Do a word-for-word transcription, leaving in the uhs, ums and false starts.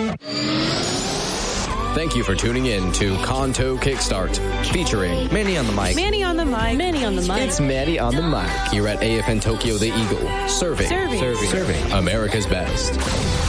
Thank you for tuning in to Kanto Kickstart, featuring Manny on the mic. Manny on the mic. Manny on the mic. It's Manny on the mic here at A F N Tokyo The Eagle, serving, Serving. serving, serving America's best.